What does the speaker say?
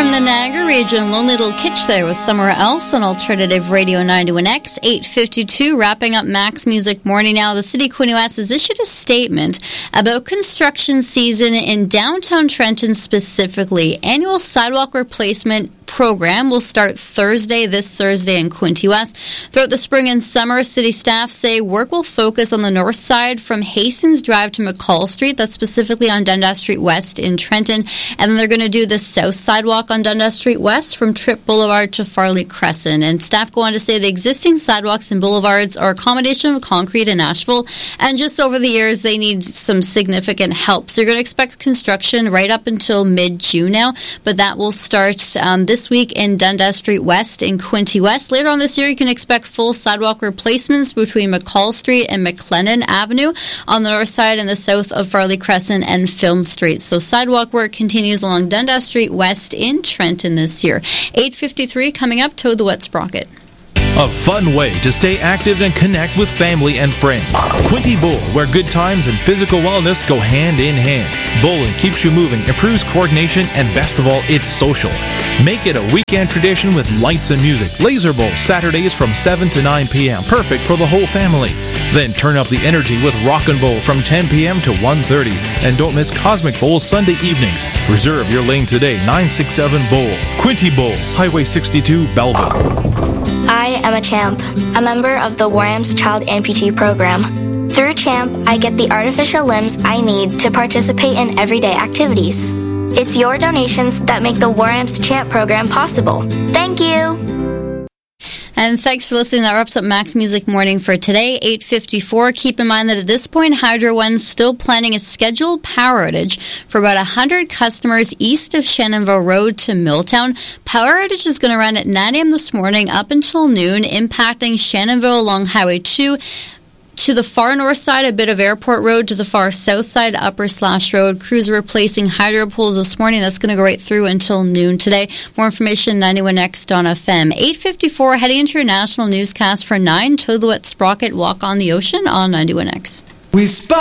from the Niagara region, Lonely Little Kitsch there with Somewhere Else on Alternative Radio 91X, 8:52, wrapping up Max Music Morning now. The City of Quinte West has issued a statement about construction season in downtown Trenton specifically. Annual sidewalk replacement program will start this Thursday in Quinte West. Throughout the spring and summer, city staff say work will focus on the north side from Hastings Drive to McCall Street. That's specifically on Dundas Street West in Trenton. And then they're going to do the south sidewalk on Dundas Street West from Tripp Boulevard to Farley Crescent. And staff go on to say the existing sidewalks and boulevards are a combination of concrete and asphalt. And just over the years, they need some significant help. So you're going to expect construction right up until mid-June now. But that will start this week in Dundas Street West in Quinte West. Later on this year, you can expect full sidewalk replacements between McCall Street and McLennan Avenue on the north side and the south of Farley Crescent and Film Street. So sidewalk work continues along Dundas Street West in Trenton this year. 8:53 coming up, Toad the Wet Sprocket. A fun way to stay active and connect with family and friends. Quinte Bowl, where good times and physical wellness go hand in hand. Bowling keeps you moving, improves coordination, and best of all, it's social. Make it a weekend tradition with lights and music. Laser Bowl, Saturdays from 7 to 9 p.m. Perfect for the whole family. Then turn up the energy with Rockin' Bowl from 10 p.m. to 1:30. And don't miss Cosmic Bowl Sunday evenings. Reserve your lane today, 967 Bowl. Quinte Bowl, Highway 62, Belleville. I am a CHAMP, a member of the War-Amps Child Amputee Program. Through CHAMP, I get the artificial limbs I need to participate in everyday activities. It's your donations that make the War-Amps CHAMP program possible. Thank you! And thanks for listening. That wraps up Max Music Morning for today, 8:54. Keep in mind that at this point, Hydro One's still planning a scheduled power outage for about 100 customers east of Shannonville Road to Milltown. Power outage is going to run at 9 a.m. this morning up until noon, impacting Shannonville along Highway 2. To the far north side, a bit of Airport Road. To the far south side, Upper Slash Road. Crews are replacing hydro poles this morning. That's going to go right through until noon today. More information, 91X.FM. 8:54, heading into your national newscast for 9. Toad the Wet Sprocket, Walk on the Ocean on 91X. We spot